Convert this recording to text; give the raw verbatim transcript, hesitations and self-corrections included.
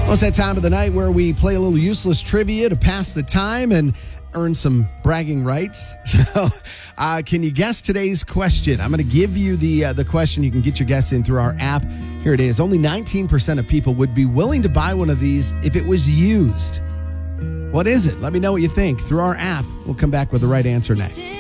Well, it's that time of the night where we play a little useless trivia to pass the time and earn some bragging rights. So, uh, can you guess today's question? I'm going to give you the uh, the question. You can get your guess in through our app. Here it is. Only nineteen percent of people would be willing to buy one of these if it was used. What is it? Let me know what you think through our app. We'll come back with the right answer next.